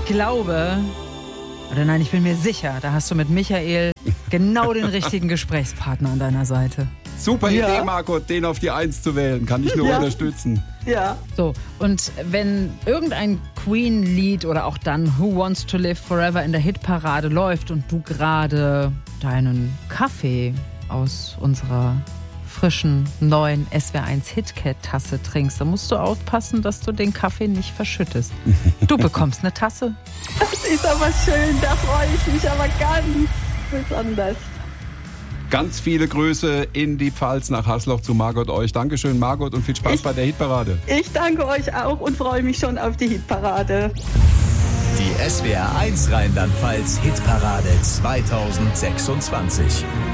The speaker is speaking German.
glaube, oder nein, ich bin mir sicher, da hast du mit Michael genau den richtigen Gesprächspartner an deiner Seite. Super Idee, Margot, den auf die 1 zu wählen. Kann ich nur unterstützen. Ja. So, und wenn irgendein Queen-Lied oder auch dann Who Wants to Live Forever in der Hitparade läuft und du gerade deinen Kaffee aus unserer frischen, neuen SWR1 HitCat-Tasse trinkst, dann musst du aufpassen, dass du den Kaffee nicht verschüttest. Du bekommst eine Tasse. Das ist aber schön, da freue ich mich aber ganz besonders. Ganz viele Grüße in die Pfalz nach Hasloch zu Margot euch. Dankeschön, Margot, und viel Spaß bei der Hitparade. Ich danke euch auch und freue mich schon auf die Hitparade. Die SWR1 Rheinland-Pfalz Hitparade 2026.